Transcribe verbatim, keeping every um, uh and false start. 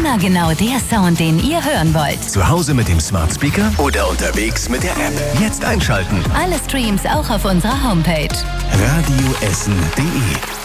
Immer genau der Sound, den ihr hören wollt. Zu Hause mit dem Smart Speaker oder unterwegs mit der App. Jetzt einschalten. Alle Streams auch auf unserer Homepage. radioessen punkt de